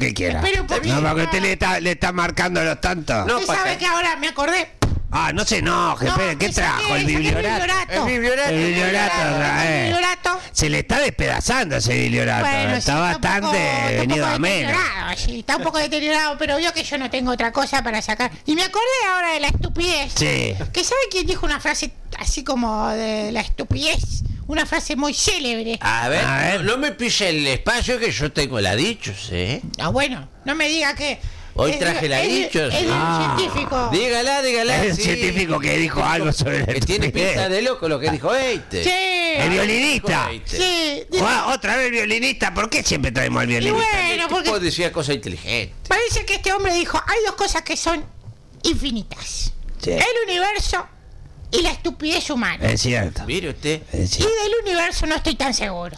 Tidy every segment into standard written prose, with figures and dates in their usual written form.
que quiera. Espere un poquito. No, porque usted le está marcando los tantos. No, ¿Usted sabe que ahora me acordé? Ah, no se enoje, espere, ¿qué trajo? El bibliorato. El bibliorato. El bibliorato, El bibliorato. se le está despedazando ese bibliorato. Bueno, está sí, bastante está un venido poco a menos. deteriorado, sí, está un poco deteriorado, pero vio que yo no tengo otra cosa para sacar. Y me acordé ahora de la estupidez. Sí. ¿Que sabe quién dijo una frase así como de la estupidez? Una frase muy célebre. A ver, A ver. No me pise el espacio que yo tengo la dichos, ¿eh? Ah, bueno, no me diga que... Hoy traje la dichos. Es científico. Dígala. Es el sí. científico que dijo algo sobre la Que tiene estupidez. pinta de loco lo que dijo Eite. Sí. El violinista. Sí. Otra vez el violinista. ¿Por qué siempre traemos al Y violinista? bueno, porque Tipo decía cosas inteligentes. parece que este hombre dijo, hay dos cosas que son infinitas. Sí. El universo y la estupidez humana. Es cierto. Mire usted. Es Y cierto. del universo no estoy tan seguro.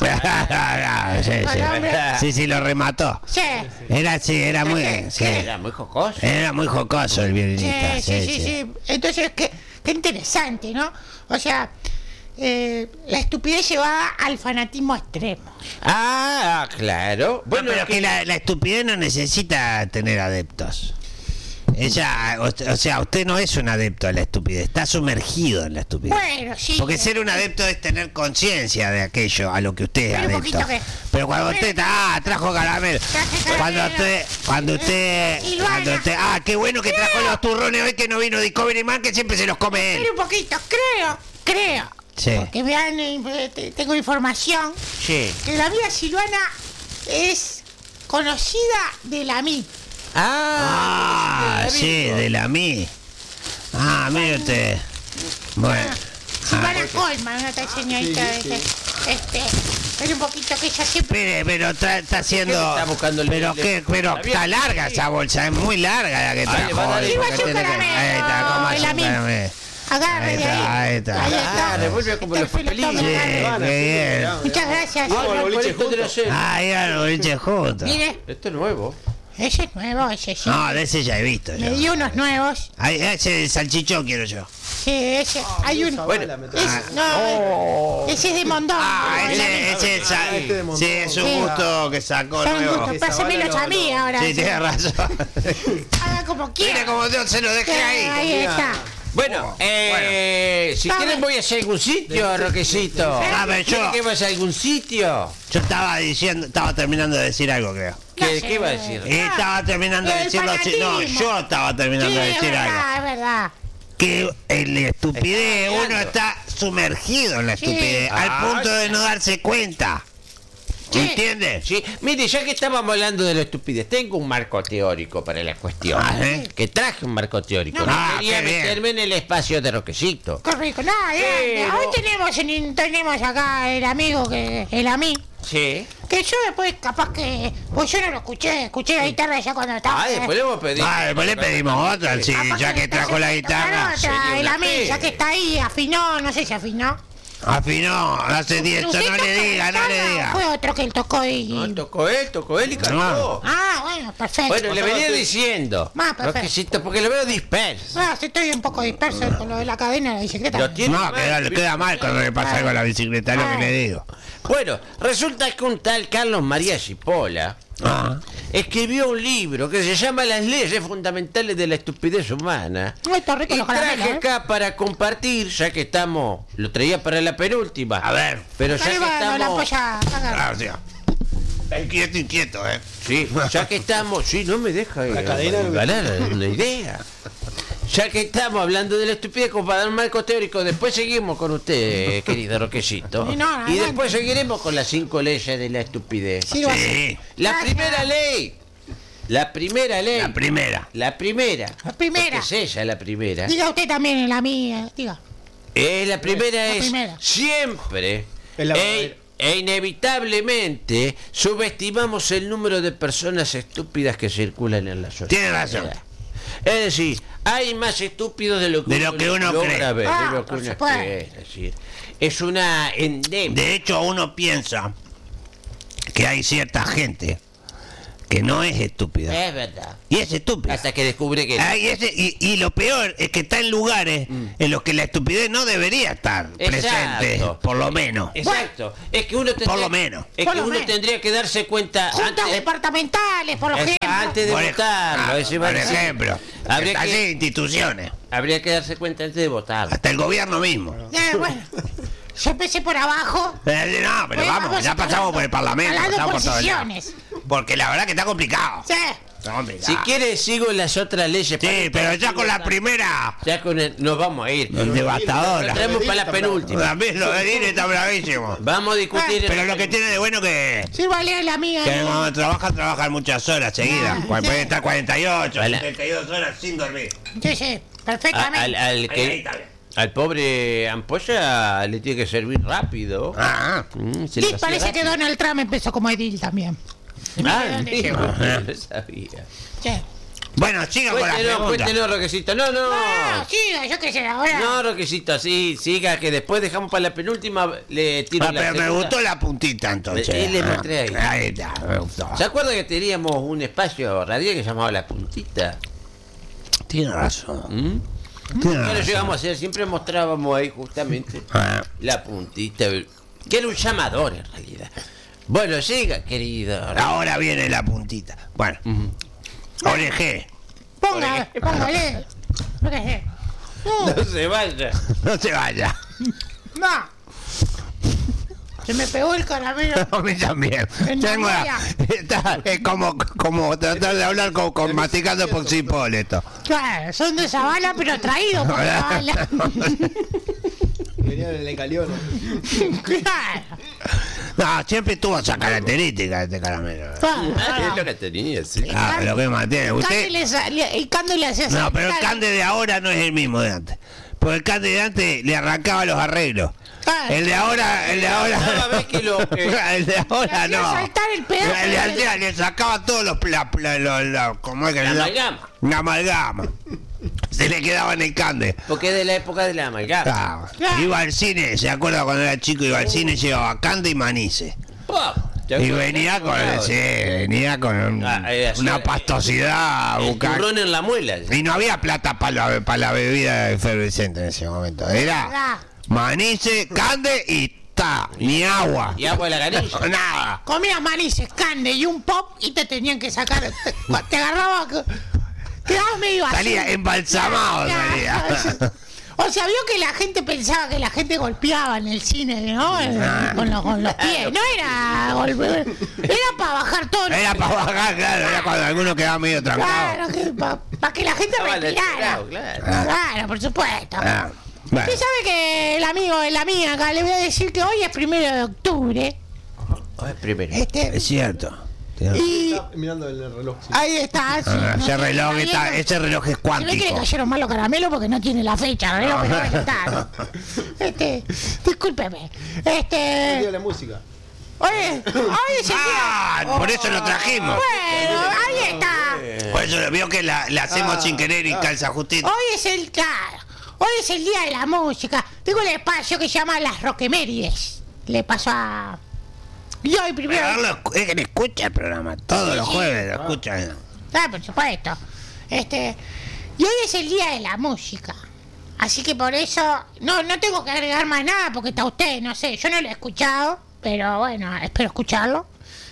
Sí, lo remató. Sí. Era muy... sí. Era muy jocoso. Era muy jocoso el violinista. Sí. Entonces, qué interesante, ¿no? O sea, la estupidez llevada al fanatismo extremo. Ah, claro. Bueno, Bueno, pero que la estupidez no necesita tener adeptos. Ella, o sea, usted no es un adepto a la estupidez, está sumergido en la estupidez. Bueno, sí. Porque ser un adepto es tener conciencia de aquello a lo que usted es Pero un adepto. poquito que- Pero cuando usted trajo caramelo. Traje Cuando usted, Silvana. qué bueno que trajo los turrones hoy que no vino Discovery Man, que siempre se los come él. Pero un poquito, creo. Sí. Porque vean, tengo información sí. que la vida Silvana es conocida de la MI. Sí, de la mí. Mire usted. Bueno. Silvana Colman, una tal señorita pero un poquito que ella siempre... Mire, pero está haciendo. Está buscando el- Pero está larga esa bolsa, es muy larga la que Ah, le va a trajo. dar hoy, el- porque Iba a tiene que- caramelo, Ahí está, coma el su amigo. caramelo. Agarre de ahí. Ahí está. Ah, revuelve como los Entonces lo papelitos. toma, Sí, agarre. qué bien. Muchas gracias. Ah, señor. por esto de la serie. Iban los boliches juntos. Mire, Esto es nuevo. ese es nuevo, ese sí. No, de ese ya he visto Me yo. dio unos nuevos. Ese de salchichón quiero yo. Sí, ese. Hay uno. Bueno, Ese es de Mondongo. Sí, es un Sí. gusto que sacó Son nuevo. gustos. Pásemelos a mí ahora. Sí, tiene razón. Haga como Mire quiera. como Dios se lo dejé Ahí ahí. está. bueno, si Vamos. quieren voy a hacer algún sitio, Roquecito. Pero ¿Quieren que vaya a algún sitio? Yo estaba terminando de decir algo, creo. ¿Qué iba a decir? Estaba terminando de El decirlo. No, fanatismo. yo estaba terminando de Sí, es decir algo. verdad, es verdad. Que en la estupidez Está uno está sumergido en la Sí. estupidez al punto de no darse cuenta. Sí. ¿Entiendes? Sí, mire, ya que estábamos hablando de la estupidez, tengo un marco teórico para la cuestión. Que traje un marco teórico. No quería qué bien. meterme en el espacio de Roquecito. Qué rico. No, hoy tenemos acá el amigo el AMI. Sí. Que yo después capaz que... Pues yo no lo escuché la guitarra ya cuando estaba... Después le hemos pedido. Después le pedimos otra, sí, Capaz ya que trajo la guitarra. Otra, el Señora, AMI, ¿qué? ya que está ahí, afinó, no sé si afinó. Afinó, hace 10, no ¿Usted le toca diga, no le guitarra o diga. Fue otro que él tocó y... No, tocó él y cantó. Bueno, perfecto. Bueno, le venía diciendo. Perfecto. Roquecito, porque lo veo disperso. Sí, estoy un poco disperso con lo de la cadena de la bicicleta. Lo tiene No, mal. queda mal cuando le pasa algo a la bicicleta, es lo que le digo. Bueno, resulta que un tal Carlos María Cipolla escribió un libro que se llama Las leyes fundamentales de la estupidez humana. Ay, está rico Y los caramelos, traje acá para compartir, ya que estamos, lo traía para la penúltima. A ver. Pero ya Ahí que va, no la estamos, polla. Gracias. Inquieto, sí, ya que estamos, sí, no me deja cadena no me- ganar una idea. Ya que estamos hablando de la estupidez, como para dar un marco teórico, después seguimos con usted, querido Roquecito. Sí, no, Y adelante. después seguiremos con las 5 leyes de la estupidez. Sí, lo hace. Sí, La Gracias. primera ley. La primera ley. la primera. La primera. La primera. Porque es ella la primera. Diga usted también en la mía, diga. La primera La es primera. siempre Es la verdadera. e inevitablemente subestimamos el número de personas estúpidas que circulan en la sociedad. Tiene razón. Es decir, hay más estúpidos de lo que uno logra cree. ver, Ah, de lo que por uno supuesto. cree. Es decir, es una endemia. De hecho, uno piensa que hay cierta gente que no es estúpido. Es verdad. Y es estúpido. Hasta que descubre que... Y lo peor es que está en lugares en los que la estupidez no debería estar presente, por lo menos. Exacto. Es que uno tendría, Por lo menos. Es Por que lo uno menos. tendría que darse cuenta Juntas departamentales, por ejemplo. antes de votarlo. Eso iba a por decir. ejemplo, Habría está que- así, instituciones, Habría que darse cuenta antes de votarlo. hasta el gobierno mismo. Bueno, yo empecé por abajo. No, pero Bueno, vamos, ya pasamos por el Parlamento, hablando pasamos por todo el lado. posiciones. Porque la verdad que está complicado. Sí. Está complicado. Si quieres, sigo las otras leyes. Sí, pero ya con la primera, Ya con nos vamos a ir. devastadora. Lo traemos para la penúltima. También lo de Dine está bravísimo. Vamos a discutir. Pero lo que tiene de bueno que Sírvale a la amiga. cuando trabajan muchas horas seguidas. Ah, Pueden sí. estar 48, Hola. 72 horas sin dormir. Sí, perfectamente. Al Ahí está bien. al pobre Ampolla le tiene que servir rápido. Ah, Se Sí, le parece hacía que Donald Trump empezó como edil también. rápido. Ah, no sabía. Sí. bueno, sigan con la pregunta. Cuéntenos, Roquecito. No. No, siga, yo qué sé, ahora. No, Roquecito, sí, siga, que después dejamos para la penúltima, le tiro Ah, la pero me segunda. gustó la puntita entonces. Y le mostré ahí. Ahí está, me gustó. ¿Se acuerda que teníamos un espacio radial que se llamaba La Puntita? Tiene razón. ¿Mm? Tiene ¿Qué lo razón. llegamos a hacer? Siempre mostrábamos ahí justamente Ah, La Puntita, que era un llamador en realidad. Bueno, siga, querido. ahora viene la puntita. Bueno, ONG. Póngale. No, qué sé. No se vaya. No se vaya. No. Se me pegó el caramelo. A mí también. En Tengo la es como tratar de hablar con masticando poxipol esto. Claro, son de Zabala, pero traídos por Zabala. Venían en el Calión. Claro. No, siempre tuvo esa característica este caramelo. Es lo que tenía, sí. Ah, lo que mantiene. Usted. El Cande le hacía No, pero el saltar. Cande de ahora no es el mismo de antes. Porque el Cande de antes le arrancaba los arreglos. Claro. El de ahora. Cada vez que lo- El de ahora Le hacía no. saltar el pedazo. Le sacaba todos los. ¿Cómo es que La se llama? amalgama. La amalgama. Se le quedaba en el Cande. Porque es de la época de la amalgama. Ah, Claro. iba al cine, ¿se acuerda cuando era chico? Iba al cine, llevaba Cande y Manice. ¿Te Y acuerdas? venía con una pastosidad El bucal. turrón en la muela. Y no había plata para la bebida efervescente en ese momento. Era Verdad. Manice, Cande y ta, ni agua. Y agua de la canilla. Nada. Comías manices, Cande y un pop y te tenían que sacar. Te agarraba. Quedabas medio así. Salía embalsamado, salía. O sea, vio que la gente pensaba que la gente golpeaba en el cine, ¿no? Con los pies. No era golpear. Era para bajar todo. Era para bajar, claro, era cuando alguno quedaba medio trancado. Claro, para que la gente Estaba respirara. lecherado, claro. Claro, por supuesto. Ah, bueno. Usted sabe que el amigo de la mía acá le voy a decir que hoy es 1 de octubre. Ay, primero. Es cierto. Y Está mirando el reloj. Sí. ahí está. sí, Ah, no ese sé, reloj está está, viendo. ese reloj es Se ve que le cuántico. cayeron mal los caramelos porque no tiene la fecha, el reloj, pero ahí está. Discúlpeme. El día de la música. Hoy es el día. Ah, por eso lo trajimos. Bueno, ahí está. Por eso vio que la hacemos sin querer y calza justito. Hoy es el claro. Hoy es el día de la música. Tengo un espacio que se llama Las Roquemérides. Le pasó a. Y hoy primero. Es que le escucha el programa, todos los Sí. jueves lo escucha. Ah, por supuesto. Y hoy es el día de la música. Así que por eso no tengo que agregar más nada porque está usted, no sé, yo no lo he escuchado, pero bueno, espero escucharlo.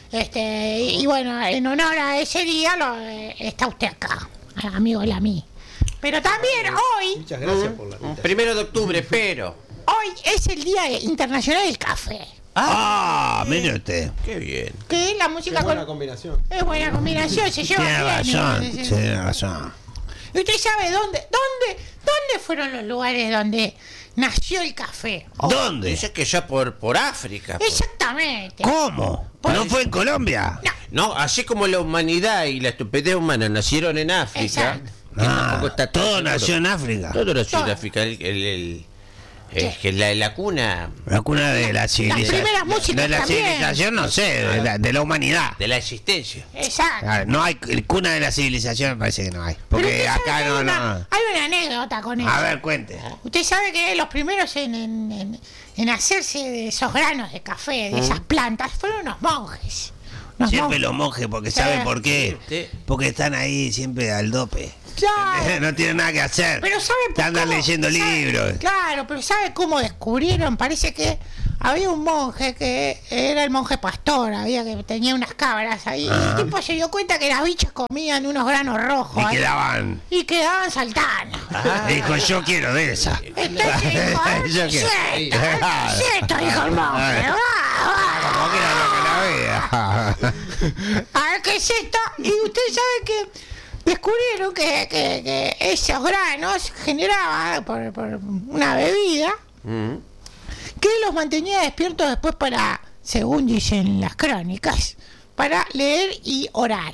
Y bueno, en honor a ese día está usted acá, amigo de la mí. Pero también hoy Muchas gracias por la Un invitación. 1 de octubre, pero. es el Día Internacional del Café. Ah, mire usted. Qué bien. Que la música Es buena con... combinación. Es buena combinación, se lleva Tiene bien. razón, Sí. tiene razón. ¿Y usted sabe dónde fueron los lugares donde nació el café? ¿Dónde? Dice que ya por África. pues. Exactamente. ¿Cómo? ¿No fue en Colombia? No, así como la humanidad y la estupidez humana nacieron en África. Exacto. que tampoco está tan todo seguro. nació en África. Todo nació en Todo. África. Es que la cuna La cuna de la civilización. primeras músicas De la también. civilización, no sé, de la humanidad. de la existencia. Exacto. Ah, no hay cuna de la civilización, me parece que no hay. Pero Porque usted sabe acá que no, hay no. hay una anécdota con eso. A ver, cuente. Usted sabe que los primeros en hacerse de esos granos de café, de esas plantas, fueron unos monjes. Siempre los monjes, porque Sí. ¿saben por qué? Sí. Porque están ahí siempre al dope. Claro. No tienen nada que hacer. Pero ¿saben por Andan cómo? leyendo libros. Claro, pero ¿sabe cómo descubrieron? Parece que había un monje que era el monje pastor, había que tenía unas cabras ahí. Y el tipo se dio cuenta que las bichas comían unos granos rojos. Y ahí, quedaban. y quedaban saltando. Dijo, yo quiero de esa. Entonces dijo, a ver, Yo ¿qué es quiero. esto? ¿Qué es esto? Dijo el monje. Como que era lo que la vea. A ver qué es esto. Y usted sabe que descubrieron que esos granos generaban por una bebida que los mantenía despiertos después para, según dicen las crónicas, para leer y orar.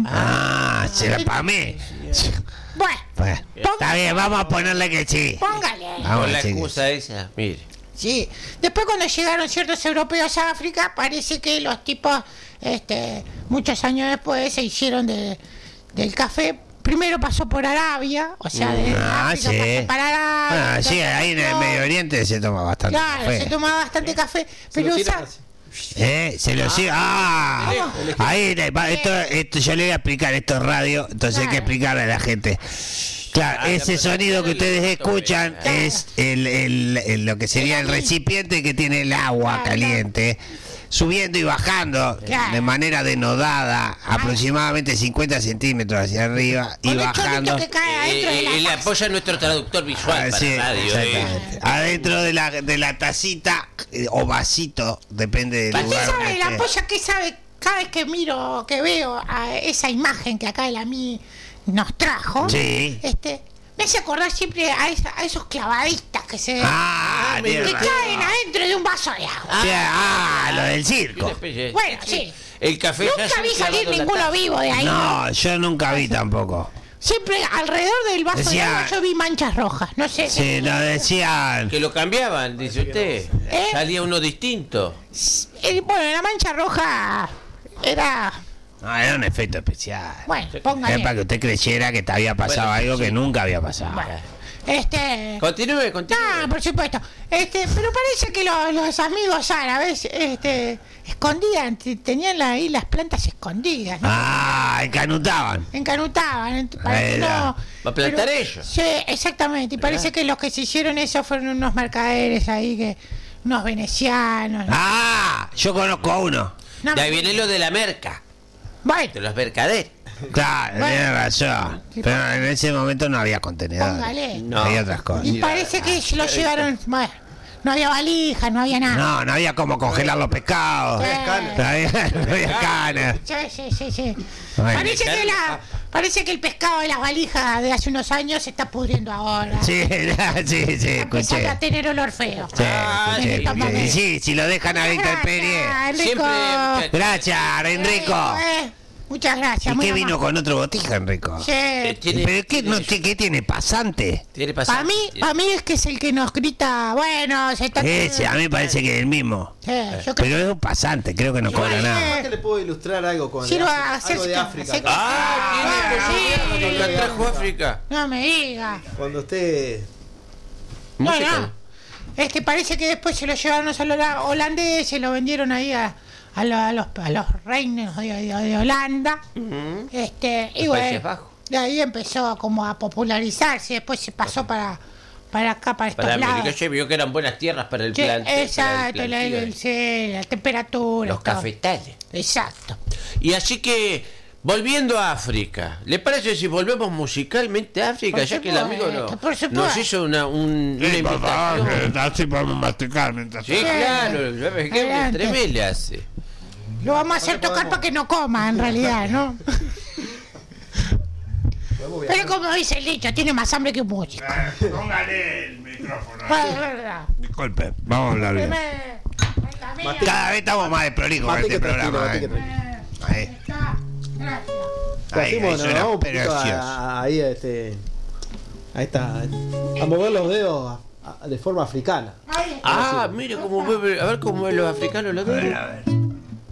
Ah, será para mí. Bueno, Bueno, está bien, vamos a ponerle que sí. póngale. Vamos, Con la chicos. excusa esa, mire. Sí. Después cuando llegaron ciertos europeos a África, parece que los tipos, muchos años después, se hicieron del café. Primero pasó por Arabia, o sea, de África pasó para Arabia. Bueno, sí, ahí en el Medio Oriente se toma bastante Claro, café. se tomaba bastante café, Se lo pero tiran ¿sabe? así. Se lo sigue. Ahí, esto yo le voy a explicar, esto es radio, entonces hay que explicarle a la gente. Claro, ese sonido que ustedes escuchan es lo que sería el recipiente que tiene el agua caliente, subiendo y bajando de manera denodada, aproximadamente 50 centímetros hacia arriba y Con el bajando. chorrito que cae adentro de la Él taza. apoya nuestro traductor visual para Sí, radio. exactamente. Adentro de la tacita o vasito, depende del ¿Usted lugar. sabe donde la esté. polla que sabe cada vez que miro, que veo a esa imagen que acá el a mí nos trajo? Sí. Me hace acordar siempre a esos clavadistas que se Tiene que razón. caen adentro de un vaso de agua. Lo del Una circo. especie- Bueno, sí. El café ya Nunca se vi clavado salir en la ninguno taza. vivo de ahí. No, yo nunca vi tampoco. Siempre alrededor del vaso de Decía- agua yo vi manchas rojas. No sé. Sí, lo decían. Que lo cambiaban, dice usted. ¿Eh? Salía uno distinto. Bueno, la mancha roja era. No, era un efecto especial. Bueno, Era póngale. para que usted creyera que te había pasado Bueno, algo sí. que nunca había pasado. Continúe. Ah, por supuesto. Pero parece que los amigos árabes, escondían, tenían ahí las plantas escondidas, ¿no? Encanutaban. Encanutaban. Ahí No, va a plantar pero- ellos. Sí, exactamente. Y parece que los que se hicieron eso fueron unos mercaderes ahí, unos venecianos. Yo conozco a uno. No, De ahí viene lo de la merca, bueno, de los mercaderes. Claro, Bueno. tiene razón. Pero en ese momento no había contenedores. póngale. No. Había otras cosas. Y parece que lo llevaron. Bueno, no había valijas, no había nada. No había como congelar los pescados. Sí. No había escáner. Sí. Bueno. Parece que el pescado de las valijas de hace unos años se está pudriendo ahora. Sí, Empezando escuché. a tener olor feo. Sí, sí, escuché. Sí, si lo dejan a la intemperie. Gracias, Enrico. Siempre- Gracias, Enrico. Muchas gracias. ¿Y muy qué vino amable. con otro botija, Enrico? Sí. ¿Pero qué tiene? ¿Pasante? Tiene Para pasado. mí es que es el que nos grita, bueno, se está... Ese, a mí me parece que es el mismo. Sí, yo creo Pero es un pasante, creo que no cobra nada. Capaz que le puedo ilustrar algo con Sirva algo a hacer de África. hacer- Tiene sí. la trajo África. No me diga. Cuando usted Música. No. Parece que después se lo llevaron a los holandeses, lo vendieron ahí a los reinos de Holanda. Y Países bueno, Bajos. de ahí empezó como a popularizarse, después se pasó para acá, para estos Para lados. América se vio que eran buenas tierras para el Sí, plante. exacto, para el plantío. la temperatura. Los todo. cafetales. Exacto. Y así que, volviendo a África, ¿le parece si volvemos musicalmente a África? Por Ya que el amigo por supuesto. nos hizo una invitación. así podemos masticar mientras. Sí, claro, ¿sabes qué? Adelante. Tremé le hace. Lo vamos a hacer tocar para que no coma, en realidad, ¿no? Pero como dice el dicho, tiene más hambre que un músico. Póngale el micrófono. Es verdad. Disculpe, vamos a hablar bien. Cada vez estamos más desprolijos con Matique este tranquilo, programa. matique tranquilo. Ahí, Gracias. ahí, Hacemos, suena vamos un poquito precioso. ahí está. A mover los dedos de forma africana. Ahí está. Ah, mire cómo mueve, a ver cómo mueven los africanos los dedos. A ver.